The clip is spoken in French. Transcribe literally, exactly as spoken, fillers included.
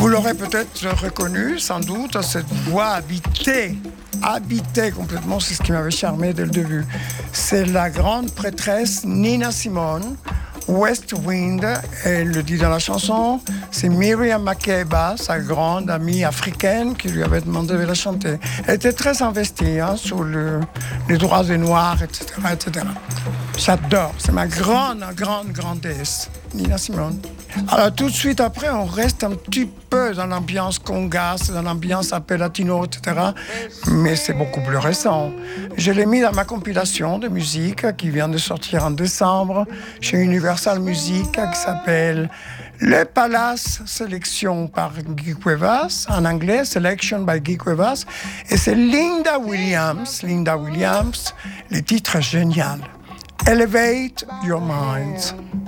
Vous l'aurez peut-être reconnu, sans doute, cette voix habitée, habitée complètement, c'est ce qui m'avait charmé dès le début. C'est la grande prêtresse Nina Simone, West Wind, elle le dit dans la chanson, c'est Miriam Makeba, sa grande amie africaine, qui lui avait demandé de la chanter. Elle était très investie hein, sur le, les droits des Noirs, et cetera, et cetera. J'adore, c'est ma grande, grande, grande déesse, Nina Simone. Alors tout de suite après, on reste un petit peu dans l'ambiance congas, dans l'ambiance appel latino, et cetera. Mais c'est beaucoup plus récent. Je l'ai mis dans ma compilation de musique qui vient de sortir en décembre chez Universal Music, qui s'appelle Le Palace Sélection par Guy Cuevas, en anglais, Selection by Guy Cuevas. Et c'est Linda Williams, Linda Williams, le titre génial. Elevate Your Minds.